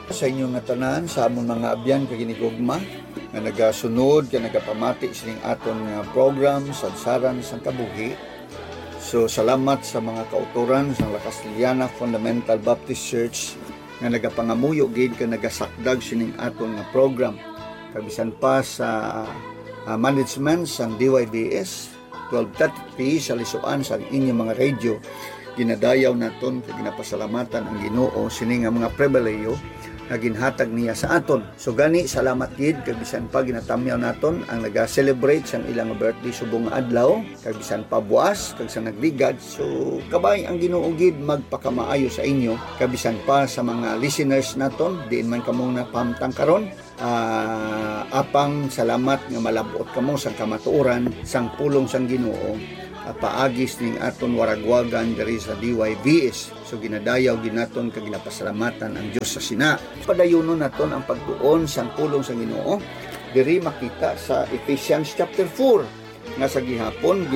Sa inyong nga tanan, sa among mga abyan kag ginigugma nga nagasunod ka nagapamati sining aton nga program sadsaran sang kabuhi. So salamat sa mga kauturan sa La Castellana Fundamental Baptist Church nga nagapangamuyo gid ka nagasakdag sining aton nga program. Kabisan pa sa management sang DYBS 12:30 sa lisuan sa inyong mga radio. Ginadayaw naton kag ginapasalamatan ang Ginoo sini nga mga pribileyo nga ginhatag niya sa aton. So gani salamat gid kag bisan pa ginatamyaw naton ang naga-celebrate sang ilang birthday subong nga adlaw kag bisan pa buwas kag sa nagligad. So kabay ang Ginoo gid magpakamaayo sa inyo kag bisan pa sa mga listeners naton diin man kamo napamtang karon. Apang salamat nga malabot kamo sa kamatuoran sang pulong sang Ginoo paagis ning aton waragwagan diri sa DYBS. So ginadayaw ginaton kag ginapasalamatan ang Dios sa sina. Padayonon naton ang pagtuon sang pulong sang Ginoo diri makita sa Ephesians chapter 4 nga sa gihapon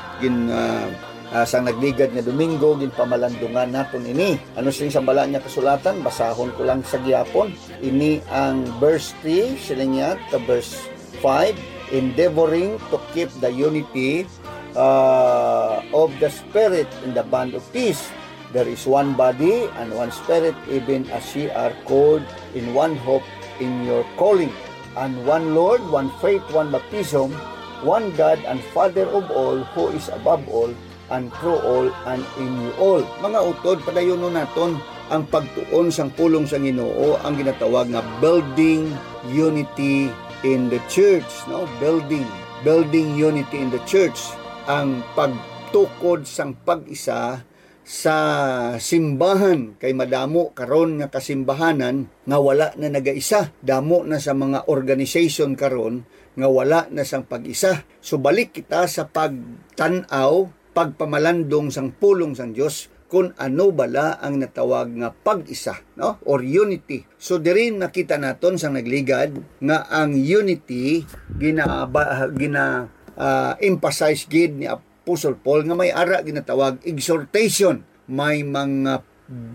sang nagligad nga Domingo ginpamalandungan naton ini. Ano sing sambala niya kasulatan? Basahon ko lang sa gihapon. Ini ang verse 3 silingyat ta verse 5, endeavoring to keep the unity of the Spirit in the bond of peace. There is one body and one Spirit, even as ye are called in one hope in your calling, and one Lord, one faith, one baptism, one God and Father of all, who is above all and through all and in you all. Mga utod, padayonon naton ang pagtuon sang pulong sang Ginoo ang ginatawag nga building unity in the church, no? Building unity in the church. Ang pagtukod sang pag-isa sa simbahan kay madamo karon nga kasimbahanan nga wala na nagaisa, damo na sa mga organization karon nga wala na sang pag-isa. So balik kita sa pagtan-aw, pagpamalandong sang pulong sang Dios kung ano bala ang natawag nga pag-isa, no? Or unity. So diri nakita naton sang nagligad nga ang unity emphasize gid ni Apostle Paul nga may ara ginatawag exhortation, may mga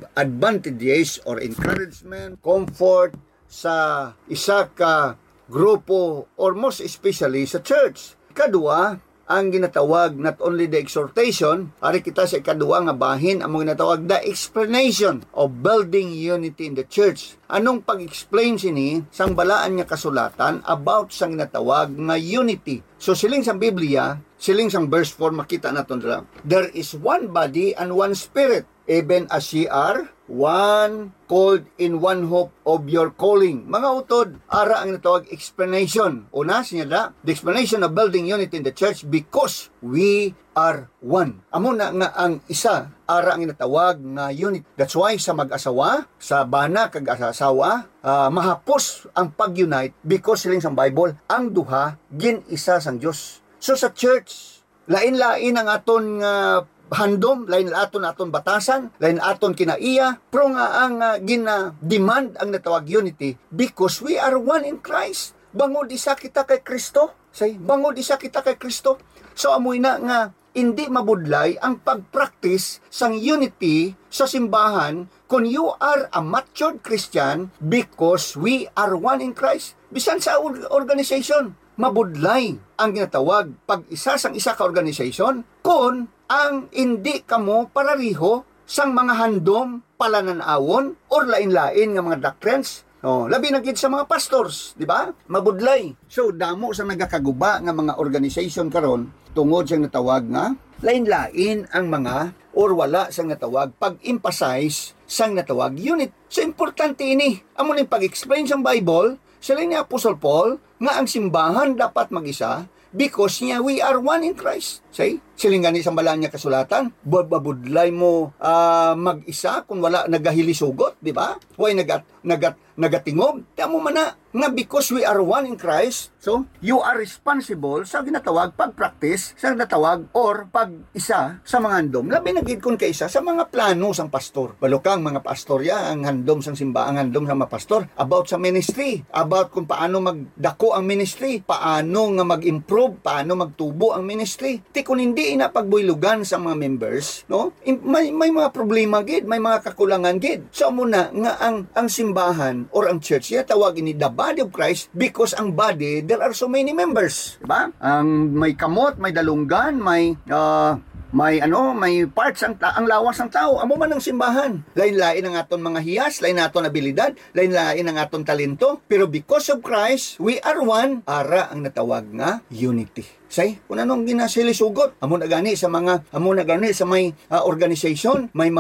advantages or encouragement, comfort sa isa ka grupo or most especially sa church. Kadua, ang ginatawag not only the exhortation, ari kita sa ikadua nga bahin ang ginatawag the explanation of building unity in the church. Anong pag-explain sini sang balaan nga kasulatan about sang ginatawag nga unity? So siling sang Biblia, siling sang verse 4 makita naton dira. There is one body and one spirit, even as ye are one called in one hope of your calling. Mga utod, ara ang natawag explanation. Una siya da, the explanation of building unity in the church because we are one. Amo na nga ang isa, ara ang natawag nga unity. That's why sa mag-asawa, sa bana kag asawa, mahapos ang pag-unite because siling sa Bible, ang duha gin-isa sang Dios. So sa church, lain-lain ang aton nga handom, lain aton batasan, lain aton kinaiya, pero nga ang gina-demand ang natawag unity because we are one in Christ. Bangod isa kita kay Kristo. Bangod isa kita kay Kristo. So amoy na nga hindi mabudlay ang pag-practice sang unity sa simbahan kung you are a matured Christian because we are one in Christ. Bisan sa organization, mabudlay ang ginatawag pag-isa sang isa ka organization kung ang hindi kamo parariho sang mga handom, palananawon, or lain-lain nga mga doctrines. Labi na gid sa mga pastors, di ba? Mabudlay. So damo sa nagakaguba nga mga organization karon tungod sa natawag nga lain-lain ang mga or wala sang natawag pag-emphasize sang natawag unit. So importante ini. Amo ning pag-explain sang Bible, sila ni Apostle Paul nga ang simbahan dapat mag-isa because niya we are one in Christ. Siling gani sa balaan niya kasulatan, babudlay mo mag-isa kung wala nagahilisugot, di ba? Huwag nagatingog. Tamo man na nga because we are one in Christ, so you are responsible sa ginatawag pag-practice, sa ginatawag or pag-isa sa mga handom. Labi na gid kun kaysa sa mga plano sang pastor. Balukang mga pastorya ang handom sang simbahan, ang handom sa mga pastor about sa ministry, about kung paano magdako ang ministry, paano nga mag-improve, paano magtubo ang ministry. Ti kun hindi Dili ina pagbuylugan sa mga members, no? May mga problema gid, may mga kakulangan gid. So muna nga ang simbahan or ang church ya tawag ini the body of Christ because ang body there are so many members, di ba? Ang may kamot, may dalunggan, may parts ang lawas ng tao. Amo man ang simbahan. Lain-lain ang aton mga hiyas, lain aton abilidad, lain-lain ang aton talento. Pero because of Christ, we are one. Ara ang natawag nga unity. Say, kung anong ginasilisugot, amo na gani sa may organization, may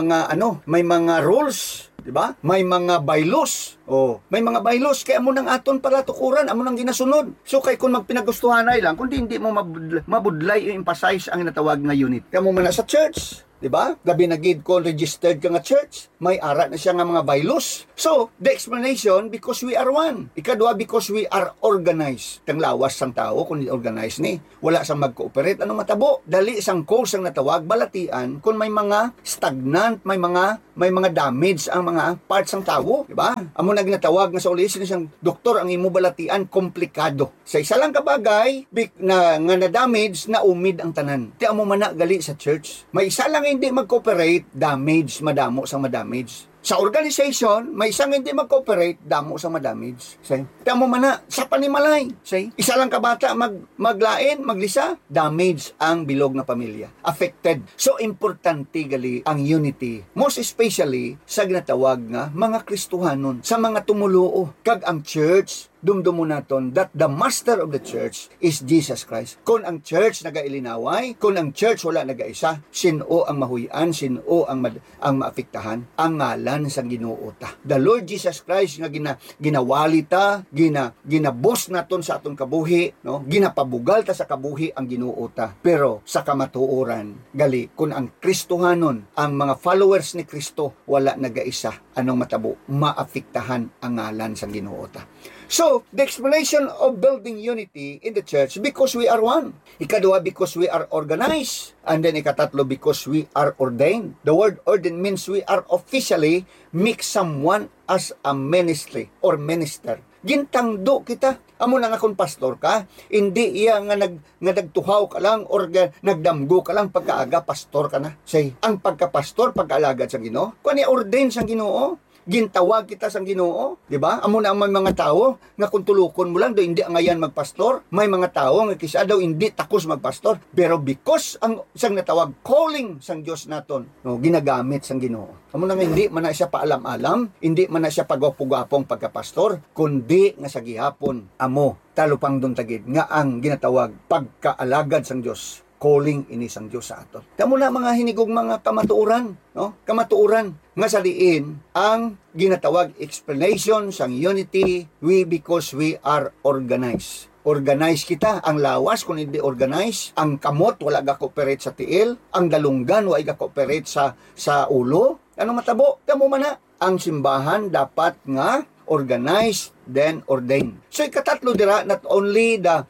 mga rules, di ba? May mga bylaws. May mga bylaws kaya amo nang aton pala tukuran, amo nang ginasunod. So kay kung magpinagustuhan ay lang, kundi hindi mo mabudlay i-emphasize ang natawag nga unit. Kaya mo man sa church, di ba? Gabi na gid ko registered ka nga church, may ara na siya nga mga bylaws. So, the explanation because we are one. Ikadua because we are organized. Kang lawas sang tao kung organized ni, wala sang mag-cooperate ano matabo. Dali sang cause ang natawag balatian kung may mga stagnant, may mga damage ang mga parts ng tao, di ba? Amo na ginatawag nga sa ulis siyang doktor ang imo balatian komplikado. Sa isa lang kabagay na damage na umid ang tanan. Ti amo man na gali sa church. May isa lang hindi mag-cooperate, madamo sang madamage. Sa organization, may isang hindi mag-cooperate, damo sa madamage. Say, tamo man na, sa panimalay. Say, isa lang kabata maglain, maglisa, damage ang bilog na pamilya. Affected. So, importante gali ang unity. Most especially, sa ginatawag nga, mga Kristohanon, sa mga tumuluo. Kag ang church, dumdumo naton that the master of the church is Jesus Christ. Kung ang church nagailinaway, kung ang church wala nagaisa, sino ang mahuyan, sino ang maapektahan? Ang ngalan sa Ginoo ta. The Lord Jesus Christ nga ginawali ta, ginabos naton sa atong kabuhi, no? Ginapabugal ta sa kabuhi ang Ginoo ta. Pero sa kamatuoran, gali kung ang Kristohanon, ang mga followers ni Kristo wala nagaisa, anong matabo? Maapektahan ang ngalan sa Ginoo ta. So, the explanation of building unity in the church because we are one. Ikadua, because we are organized. And then ikatatlo, because we are ordained. The word ordained means we are officially make someone as a ministry or minister. Gintangdo kita. Amo na nga kung pastor ka, hindi iya nga nagtuhaw ka lang or nagdamgo ka lang pagkaaga, pastor ka na. Say, ang pagkapastor, pag-alagad sa Ginoo, kung ni-ordain sa Ginoo, gintawag kita sang Ginoo, di ba? Amo na ang mga tao nga kung tulukon mo lang do hindi angayan magpastor, may mga tao nga kisa daw hindi takos magpastor, pero because ang sang natawag calling sang Dios naton, no, ginagamit sang Ginoo. Amo na nga hindi man na siya paalam-alam, hindi man na siya pagwapong pagkapastor, kundi nga sa gihapon amo talupang dun tagid nga ang ginatawag pagkaalagad sang Dios. Calling ini sang Dios sa aton. Kamo na mga hinigog mga kamatuoran, no? Kamatuoran nga saliin ang ginatawag explanation sang unity because we are organized. Organize kita, ang lawas kung hindi organize, ang kamot wala ga-cooperate sa tiil, ang dalunggan wala ga-cooperate sa ulo. Ano matabo? Kamo man na ang simbahan dapat nga organized, then ordained. So ikatatlo dira, not only the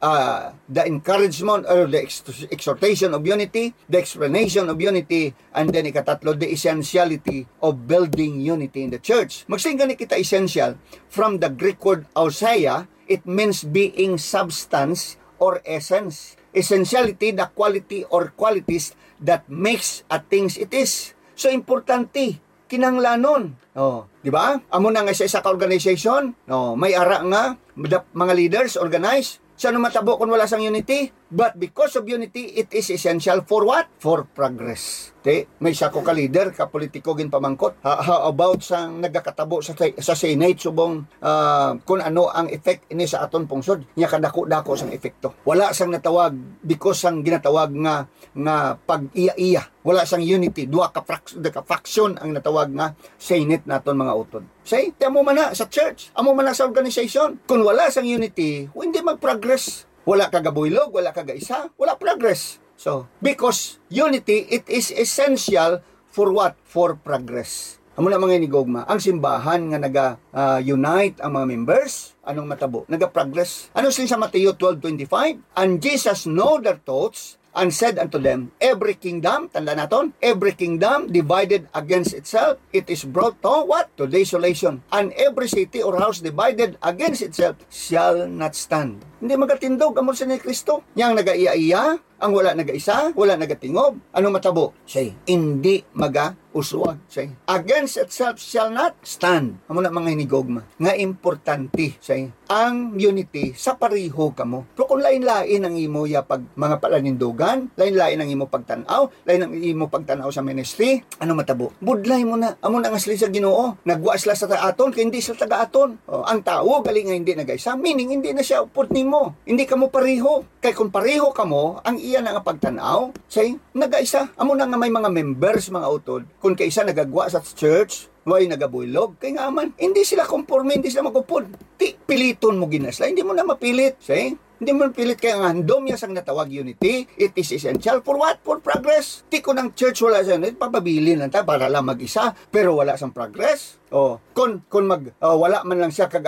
encouragement or the exhortation of unity, the explanation of unity, and then ikatatlo, the essentiality of building unity in the church. Magsinggan kita essential from the Greek word ousia, it means being substance or essence. Essentiality, the quality or qualities that makes a things it is. So importante kinanglanon. Di ba? Amo na nga sa ka-organization, may ara nga mga leaders organize. Sa matabo kung wala sang unity, but because of unity, it is essential for what? For progress. May isa ko ka-leader, ka-politiko ginpamangkot. How about sang nagakatabo sa Senate subong kung ano ang effect ini sa aton pungsod? Nya kadako-dako sang epekto. Wala sang natawag because sang ginatawag nga pag-iya-iya. Wala sang unity. Duha ka faction ang natawag nga Senate naton mga utod. Say, amo man na sa church, amo man na sa organization. Kung wala sang unity, hindi mag-progress. Wala ka gabuylog, wala ka gaisa, wala progress. So, because unity, it is essential for what? For progress. Amo na mga inigogma, ang simbahan nga naga-unite ang mga members, anong matabo? Naga-progress. Ano sa Mateo 12:25? And Jesus know their thoughts, and said unto them, every kingdom, tanda naton, every kingdom divided against itself, it is brought to what? To desolation. And every city or house divided against itself shall not stand. Hindi magatindog amon sa ni Kristo. Yang nagaiya-iya, ang wala nagaisa, wala nagatingob, ano matabo? Say, hindi uswag. Say, against itself shall not stand. Amo na mga hinigogma. Nga importante, say, ang unity sa pariho kamo. Pero kung lain-lain ang imo ya pag mga palanindugan, lain-lain ang imo pagtanaw, lain ang imo pagtanaw sa ministry, ano matabo? Budlay mo na. Amo na nga sila sa Ginoo. Nagwa sila sa aton, kaya hindi sila taga-aton. Ang tao, galing nga hindi nagaisa, meaning hindi na siya upod nimo. Hindi kamo pariho. Kaya kung pariho kamo, ang iya na nga pagtanaw, say, nagaisa. Amo na nga may mga members, mga utod, kung kaisa nagagwa sa church, way nagabuylog, kay nga man, hindi sila konforme, hindi sila magupod. Piliton mo ginasla, hindi mo na mapilit. Say, hindi mo pilit kaya nga handom yan sang natawag unity. It is essential for what? For progress. Di ko ng church wala siya, papabili lang ta para lang mag-isa, pero wala sang progress. Kung wala man lang siya kag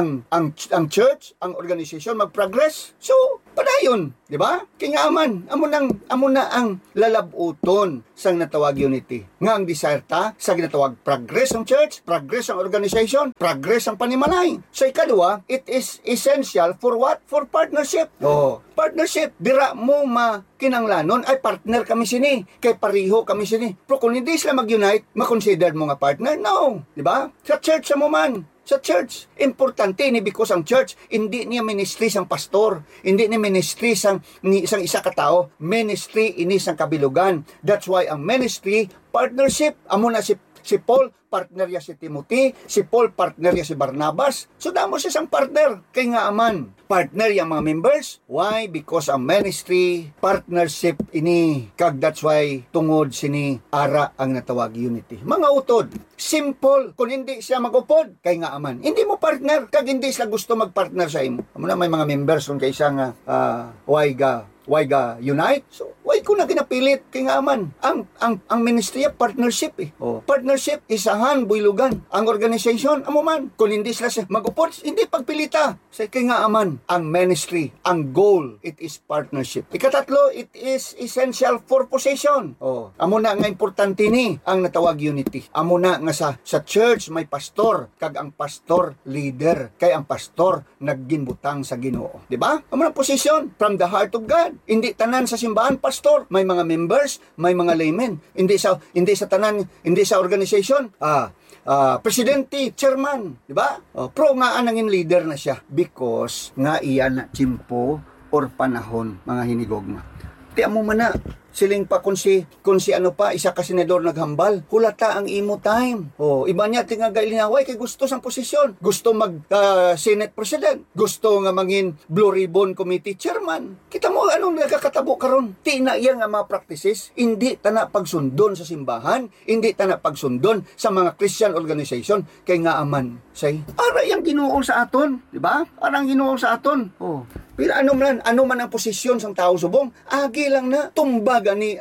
ang church, ang organization mag-progress. So, padayon, di ba? Kaya nga man, amo na ang lalabuton sang natawag unity. Nga ang desire ta sa ginatawag progress ang church, progress ang organization, progress ang panimalay. So ikadua, it is essential for what? For partnership. Partnership, dira mo kinanglanon ay partner kami sini, kay pariho kami sini. Pero kung hindi sila mag-unite, ma-consider mo nga partner? No, di ba? Sa church sa mo man. Sa church, importante ni because ang church, hindi niya ministry sang pastor, hindi niya ministry sang isa ka tao, ministry ini sang kabilugan. That's why ang ministry, partnership, amo na si Paul, partner ya si Timothy, si Paul, partner ya si Barnabas. So, damo siya sang partner. Kay nga aman, partner yung mga members. Why? Because ang ministry, partnership ini. Kag that's why, tungod sini, ara ang natawag unity. Mga utod, simple. Kung hindi siya magupod, kay nga aman, hindi mo partner. Kag hindi sila gusto magpartner sa imo. Amo na may mga members kung kay siya nga, why ga unite? So, why ko na ginapilit? Kaya nga man, ang ministry partnership Partnership, isahan, buylugan. Ang organization, amo man. Kung hindi sila mag-upod, hindi pagpilita. So, kaya nga aman, ang ministry, ang goal, it is partnership. Ikatatlo, it is essential for possession. Amo na nga importante ni ang natawag unity. Amo na nga sa church may pastor, kag ang pastor leader, kay ang pastor nagginbutang sa Ginoo. Di ba? Amo na position from the heart of God. Hindi tanan sa simbahan pastor, may mga members, may mga laymen. Hindi sa tanan, hindi sa organization, presidente, chairman, di ba? Pro nga anangin leader na siya because nga iyan na timpo or panahon mga hinigogma. Ti amo man na siling pa kung si ano pa isa ka senador naghambal, hulata ang imo time. Iba niya tinga galinaway kay gusto sang posisyon, gusto mag Senate President, gusto nga mangin Blue Ribbon Committee Chairman. Kita mo anong nagkakatabo karon? Ti na iya nga mga practices, hindi tana pagsundon sa simbahan, hindi tana pagsundon sa mga Christian organization kay nga aman say ara yang Ginoo sa aton, di ba? Arang Ginoo sa aton. Pero ano man ang posisyon sang tao subong, agi lang na tumbaga ni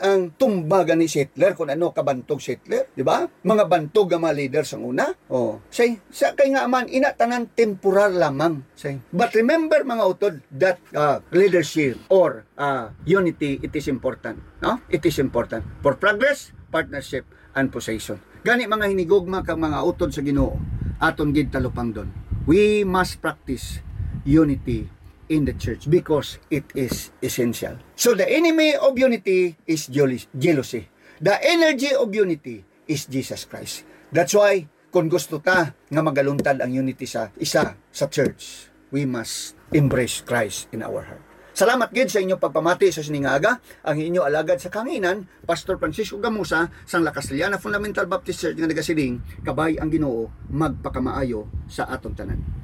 Hitler kung ano kabantog si Hitler, di ba? Mga bantog nga mga leaders ang una. Say sa kay nga man ina tanan temporal lamang. Say. But remember mga utod that leadership or unity, it is important, no? It is important for progress, partnership and possession. Gani mga hinigugma kang mga utod sa Ginoo, aton gid talupang don. We must practice unity in the church because it is essential. So the enemy of unity is jealousy. The energy of unity is Jesus Christ. That's why kung gusto ta nga magaluntad ang unity sa isa sa church, we must embrace Christ in our heart. Salamat gid sa inyong pagpamati sa siningaga. Ang inyo alagad sa kanginan, Pastor Francisco Gamusa, sang La Castellana Fundamental Baptist Church nga nagasiling, kabay ang Ginoo magpakamaayo sa atong tanan.